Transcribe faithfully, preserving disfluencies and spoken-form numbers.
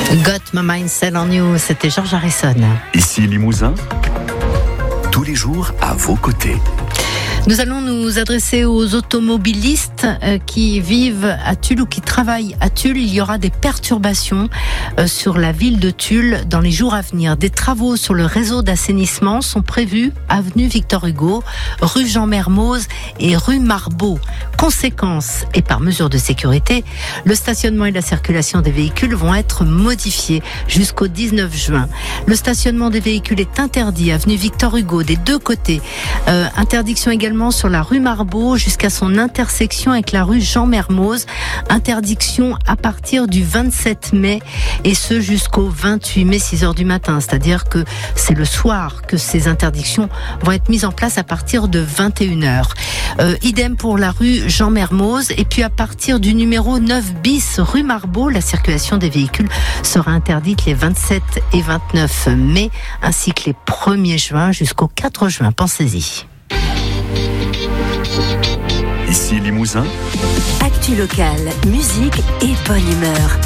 Got My Mind Set on You, c'était George Harrison. Ici Limousin, tous les jours à vos côtés. Nous allons nous adresser aux automobilistes qui vivent à Tulle ou qui travaillent à Tulle. Il y aura des perturbations sur la ville de Tulle dans les jours à venir. Des travaux sur le réseau d'assainissement sont prévus avenue Victor Hugo, rue Jean Mermoz et rue Marbeau. Conséquence et par mesure de sécurité, le stationnement et la circulation des véhicules vont être modifiés jusqu'au dix-neuf juin. Le stationnement des véhicules est interdit avenue Victor Hugo des deux côtés. Euh, interdiction également sur la rue Marbeau jusqu'à son intersection avec la rue Jean Mermoz. Interdiction à partir du vingt-sept mai et ce jusqu'au vingt-huit mai, six heures du matin. C'est-à-dire que c'est le soir que ces interdictions vont être mises en place à partir de vingt et une heures. Euh, idem pour la rue Jean Mermoz. Et puis à partir du numéro neuf bis rue Marbeau, la circulation des véhicules sera interdite les vingt-sept et vingt-neuf mai ainsi que les premier juin jusqu'au quatre juin. Pensez-y. Ici Limousin. Actu locale, musique et bonne humeur.